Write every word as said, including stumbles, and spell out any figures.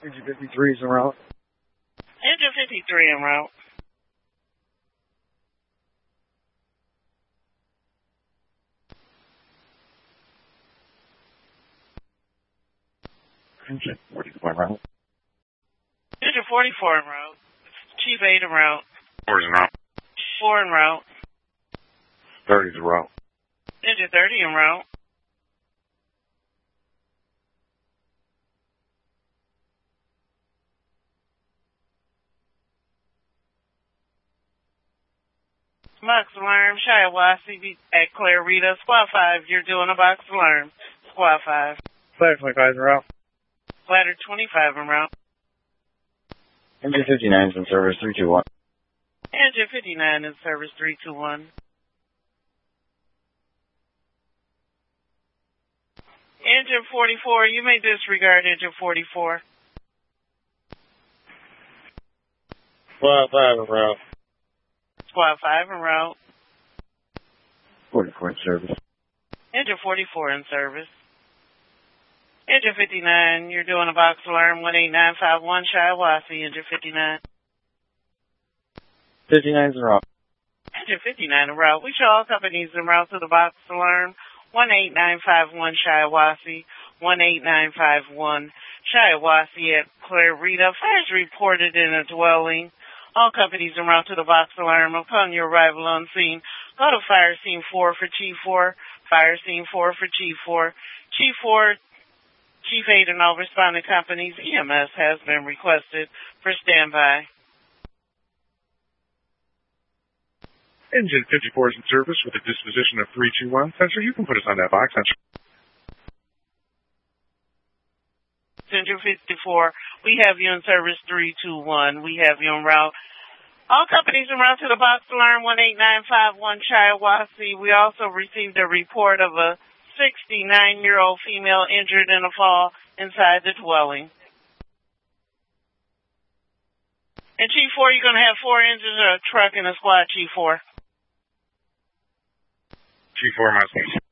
Engine fifty-three is en route. Engine fifty-three en route. Engine forty-four en route. Engine forty-four en route. Chief eight en route. Four is en route. Four en route. thirty is en route. Engine thirty en route. Box alarm, Shiawassee at Clarita. Squad five, you're doing a box alarm. Squad five. Ladder twenty-five is en route. Ladder twenty-five en route. Engine fifty-nine is in service, three two one. Engine fifty-nine in service, three two one. Engine forty-four, you may disregard engine forty-four. Squad five en route. Squad five en route. forty-four in service. Engine forty-four in service. Engine fifty-nine, you're doing a box alarm, one eight nine five one Shiawassee, engine fifty-nine. fifty-nine is en route. Engine fifty-nine en route. We show all companies en route to the box alarm, one eight nine five one Shiawassee, one eight nine five one Shiawassee at Clarita. Fires reported in a dwelling. All companies en route to the box alarm. Upon your arrival on scene, go to fire scene four for Chief four, fire scene four for Chief four. Chief four, Chief eight, and all responding companies, E M S has been requested for standby. Engine fifty-four is in service with a disposition of three two one. Sensor, you can put us on that box. Sensor. Engine fifty-four, we have you in service three two one. We have you en route. All companies en route to the box alarm, one eight nine five one Shiawassee. We also received a report of a sixty-nine-year-old female injured in a fall inside the dwelling. And Chief four, you're going to have four engines or a truck in a squad, Chief four. Chief four, my